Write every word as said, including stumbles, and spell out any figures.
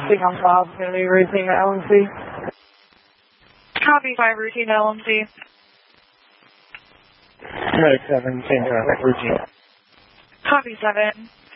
Speaking on Bob, going to be routine at L M C. Copy five, routine L M C. Medic seven, same here, routine. Copy seven.